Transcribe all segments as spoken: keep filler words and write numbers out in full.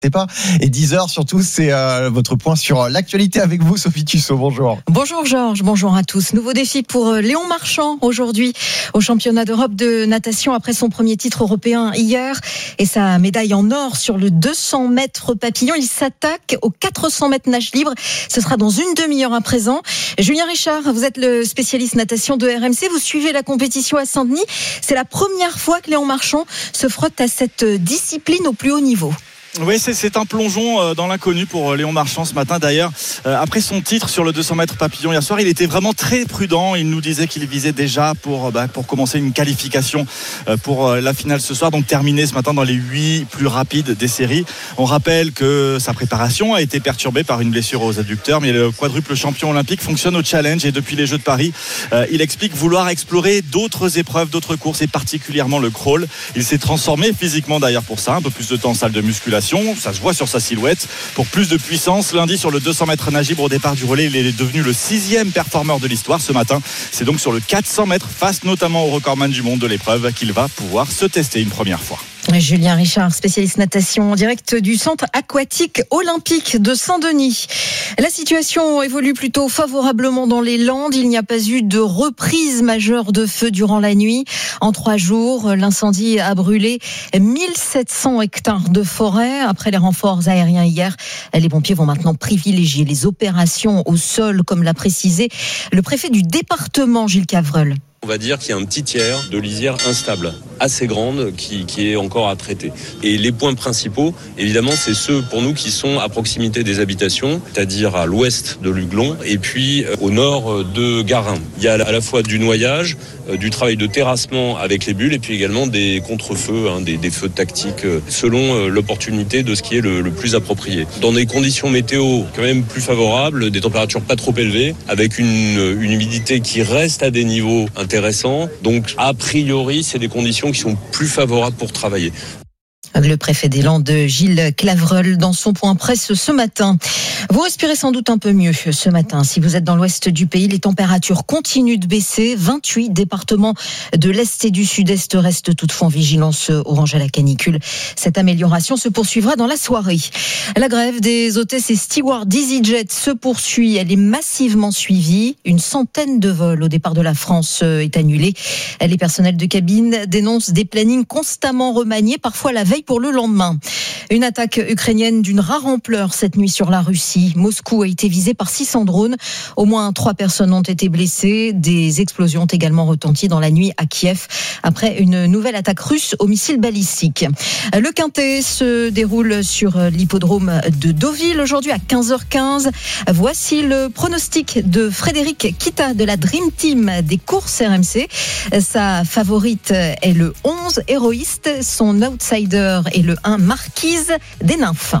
pas. Et dix heures surtout, c'est euh, votre point sur l'actualité avec vous, Sophie Tussaud. Bonjour. Bonjour Georges, bonjour à tous. Nouveau défi pour Léon Marchand aujourd'hui au championnat d'Europe de natation après son premier titre européen hier et sa médaille en or sur le deux cents mètres papillon. Il s'attaque aux quatre cents mètres nage libre. Ce sera dans une demi-heure à présent. Julien Richard, vous êtes le spécialiste natation de R M C. Vous suivez la compétition à Saint-Denis. C'est la première fois que Léon Marchand se frotte à cette discipline au plus haut niveau. Oui, c'est, c'est un plongeon dans l'inconnu pour Léon Marchand ce matin. D'ailleurs, après son titre sur le deux cents mètres papillon hier soir, il était vraiment très prudent. Il nous disait qu'il visait déjà pour, bah, pour commencer une qualification pour la finale ce soir. Donc terminer ce matin dans les huit plus rapides des séries. On rappelle que sa préparation a été perturbée par une blessure aux adducteurs. Mais le quadruple champion olympique fonctionne au challenge. Et depuis les Jeux de Paris, il explique vouloir explorer d'autres épreuves, d'autres courses et particulièrement le crawl. Il s'est transformé physiquement d'ailleurs pour ça. Un peu plus de temps en salle de musculation. Ça se voit sur sa silhouette. Pour plus de puissance, lundi sur le deux cents mètres nage libre au départ du relais, il est devenu le sixième performeur de l'histoire ce matin. C'est donc sur le quatre cents mètres, face notamment au recordman du monde de l'épreuve, qu'il va pouvoir se tester une première fois. Julien Richard, spécialiste natation en direct du centre aquatique olympique de Saint-Denis. La situation évolue plutôt favorablement dans les Landes. Il n'y a pas eu de reprise majeure de feu durant la nuit. En trois jours, l'incendie a brûlé mille sept cents hectares de forêt. Après les renforts aériens hier, les pompiers vont maintenant privilégier les opérations au sol, comme l'a précisé le préfet du département, Gilles Cavreul. On va dire qu'il y a un petit tiers de lisière instable, assez grande, qui, qui est encore à traiter. Et les points principaux, évidemment, c'est ceux pour nous qui sont à proximité des habitations, c'est-à-dire à l'ouest de Luglon et puis au nord de Garin. Il y a à la fois du noyage, du travail de terrassement avec les bulles et puis également des contre-feux, hein, des, des feux tactiques selon l'opportunité de ce qui est le, le plus approprié. Dans des conditions météo quand même plus favorables, des températures pas trop élevées, avec une, une humidité qui reste à des niveaux intéressants. Donc a priori, c'est des conditions qui sont plus favorables pour travailler. Le préfet des Landes, Gilles Cavreul, dans son point presse ce matin. Vous respirez sans doute un peu mieux ce matin. Si vous êtes dans l'ouest du pays, les températures continuent de baisser. vingt-huit départements de l'est et du sud-est restent toutefois en vigilance orange à la canicule. Cette amélioration se poursuivra dans la soirée. La grève des hôtesses et stewards d'EasyJet se poursuit. Elle est massivement suivie. Une centaine de vols au départ de la France est annulée. Les personnels de cabine dénoncent des plannings constamment remaniés, parfois la veille pour le lendemain. Une attaque ukrainienne d'une rare ampleur cette nuit sur la Russie. Moscou a été visé par six cents drones. Au moins trois personnes ont été blessées. Des explosions ont également retenti dans la nuit à Kiev après une nouvelle attaque russe au missile balistique. Le Quintet se déroule sur l'hippodrome de Deauville aujourd'hui à quinze heures quinze. Voici le pronostic de Frédéric Kita de la Dream Team des courses R M C. Sa favorite est le onze Héroïste. Son outsider est le un Marquise des Nymphes.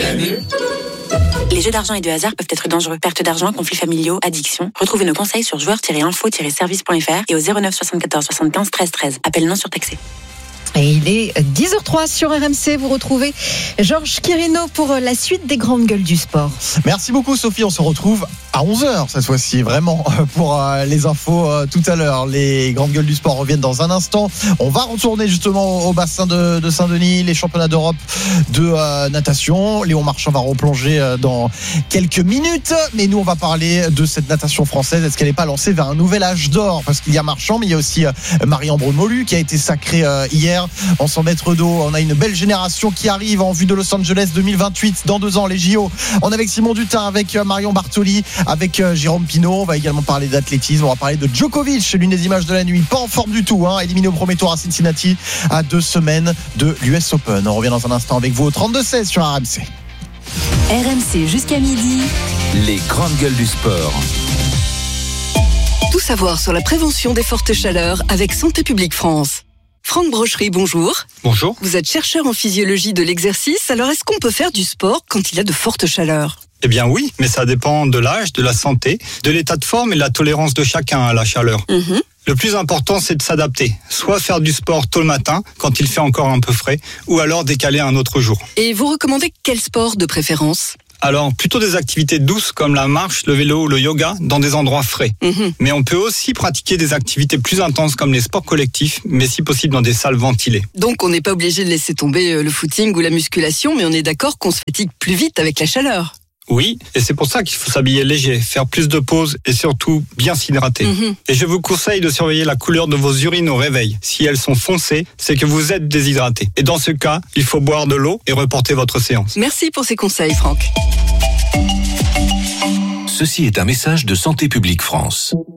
Les jeux d'argent et de hasard peuvent être dangereux. Perte d'argent, conflits familiaux, addiction. Retrouvez nos conseils sur joueurs tiret info tiret service point f r et au zéro neuf soixante-quatorze soixante-quinze treize treize. Appel non surtaxé. Et il est dix heures zéro trois sur R M C. Vous retrouvez Georges Quirino pour la suite des grandes gueules du sport. Merci beaucoup Sophie. On se retrouve à onze heures cette fois-ci, vraiment, pour les infos tout à l'heure. Les grandes gueules du sport reviennent dans un instant. On va retourner justement au bassin de, de Saint-Denis, les championnats d'Europe de euh, natation. Léon Marchand va replonger dans quelques minutes. Mais nous, on va parler de cette natation française. Est-ce qu'elle n'est pas lancée vers un nouvel âge d'or? Parce qu'il y a Marchand, mais il y a aussi euh, Marie-Ambre Brunmolu qui a été sacrée euh, hier en cent mètres d'eau. On a une belle génération qui arrive en vue de Los Angeles deux mille vingt-huit, dans deux ans, les J O. On est avec Simon Dutin, avec Marion Bartoli, avec Jérôme Pinault. On va également parler d'athlétisme. On va parler de Djokovic, l'une des images de la nuit. Pas en forme du tout, hein, éliminé au premier tour à Cincinnati à deux semaines de l'U S Open. On revient dans un instant avec vous au trente-deux seize sur R M C. R M C jusqu'à midi. Les grandes gueules du sport. Tout savoir sur la prévention des fortes chaleurs avec Santé publique France. Franck Brochery, bonjour. Bonjour. Vous êtes chercheur en physiologie de l'exercice, alors est-ce qu'on peut faire du sport quand il y a de fortes chaleurs ? Eh bien oui, mais ça dépend de l'âge, de la santé, de l'état de forme et de la tolérance de chacun à la chaleur. Mmh. Le plus important, c'est de s'adapter. Soit faire du sport tôt le matin, quand il fait encore un peu frais, ou alors décaler un autre jour. Et vous recommandez quel sport de préférence ? Alors, plutôt des activités douces comme la marche, le vélo ou le yoga dans des endroits frais. Mmh. Mais on peut aussi pratiquer des activités plus intenses comme les sports collectifs, mais si possible dans des salles ventilées. Donc, on n'est pas obligé de laisser tomber le footing ou la musculation, mais on est d'accord qu'on se fatigue plus vite avec la chaleur. Oui, et c'est pour ça qu'il faut s'habiller léger, faire plus de pauses et surtout bien s'hydrater. Mmh. Et je vous conseille de surveiller la couleur de vos urines au réveil. Si elles sont foncées, c'est que vous êtes déshydraté. Et dans ce cas, il faut boire de l'eau et reporter votre séance. Merci pour ces conseils, Franck. Ceci est un message de Santé publique France.